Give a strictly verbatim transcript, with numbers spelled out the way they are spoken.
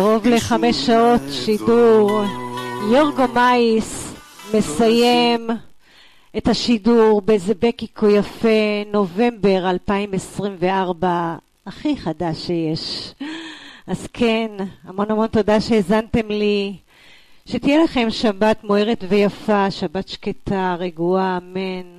קרוב לחמש שעות שידור. יורגו מייס מסיים את השידור באיזה בקי כה יפה, נובמבר אלפיים עשרים וארבע, הכי חדש שיש. אז כן, המון המון תודה שהזנתם לי. שתהיה לכם שבת מוארת ויפה, שבת שקטה, רגועה, אמן.